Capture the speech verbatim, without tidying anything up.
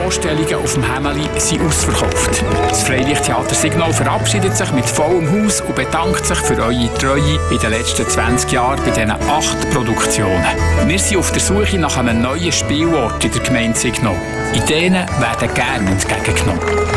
Vorstellungen auf dem Hämeli sind ausverkauft. Das Freilichttheater Signal verabschiedet sich mit vollem Haus und bedankt sich für eure Treue in den letzten zwanzig Jahren bei diesen acht Produktionen. Wir sind auf der Suche nach einem neuen Spielort in der Gemeinde Signal. Ideen werden gerne entgegengenommen.